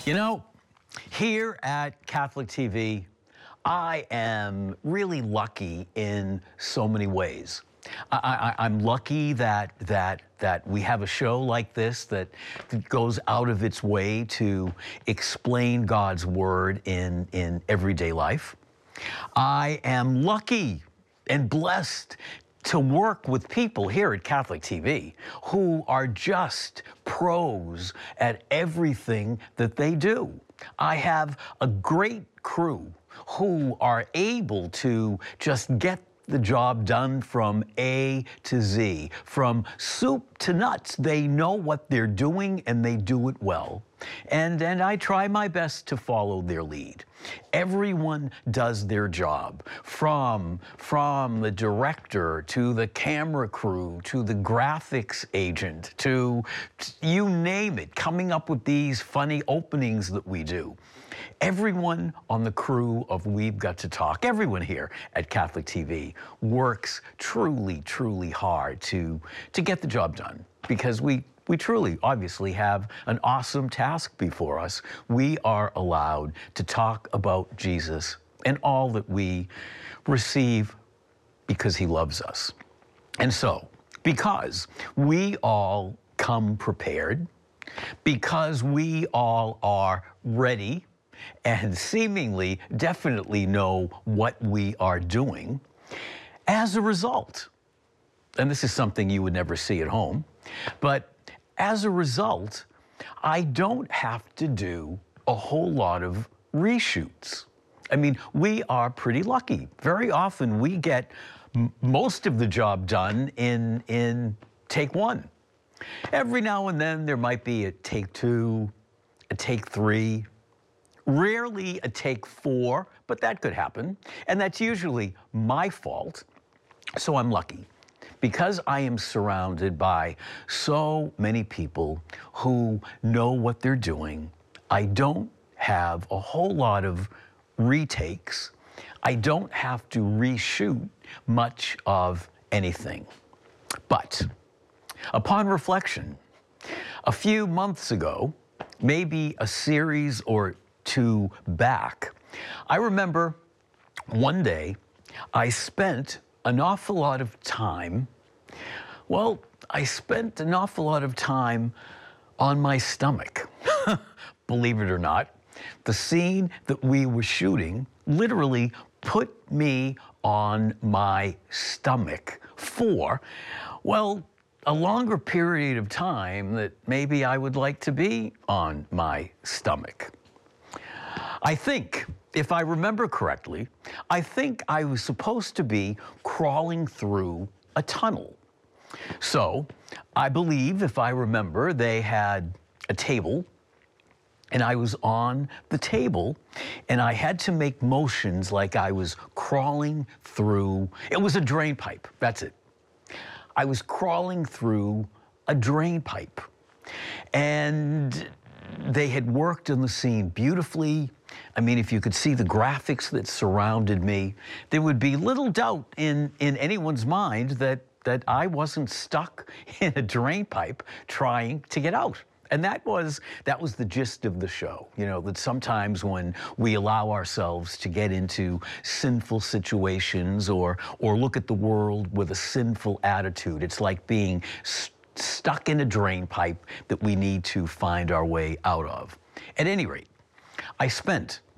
You know, here at Catholic TV, I am really lucky in so many ways. I'm lucky that we have a show like this that goes out of its way to explain God's word in everyday life. I am lucky and blessed to work with people here at Catholic TV who are just pros at everything that they do. I have a great crew who are able to just get the job done from A to Z, from soup to nuts. They know what they're doing and they do it well. And I try my best to follow their lead. Everyone does their job, from the director to the camera crew to the graphics agent to you name it, coming up with these funny openings that we do. Everyone on the crew of We've Got to Talk, everyone here at Catholic TV works truly, truly hard to get the job done, because we truly, obviously, have an awesome task before us. We are allowed to talk about Jesus and all that we receive because he loves us. And so, because we all come prepared, because we all are ready and seemingly definitely know what we are doing, as a result, and this is something you would never see at home, but as a result, I don't have to do a whole lot of reshoots. I mean, we are pretty lucky. Very often we get most of the job done in take one. Every now and then there might be a take two, a take three, rarely a take four, but that could happen. And that's usually my fault. So I'm lucky, because I am surrounded by so many people who know what they're doing. I don't have a whole lot of retakes. I don't have to reshoot much of anything. But upon reflection, a few months ago, maybe a series or two back, I remember one day I spent an awful lot of time, I spent an awful lot of time on my stomach. Believe it or not, the scene that we were shooting literally put me on my stomach for, a longer period of time that maybe I would like to be on my stomach. I think, if I remember correctly, I think I was supposed to be crawling through a tunnel. So I believe, if I remember, they had a table and I was on the table and I had to make motions like I was crawling through, it was a drain pipe, that's it. I was crawling through a drain pipe, and they had worked on the scene beautifully. I mean, if you could see the graphics that surrounded me, there would be little doubt in anyone's mind that I wasn't stuck in a drain pipe trying to get out. And that was the gist of the show, that sometimes when we allow ourselves to get into sinful situations or look at the world with a sinful attitude, it's like being stuck in a drain pipe that we need to find our way out of. At any rate, I spent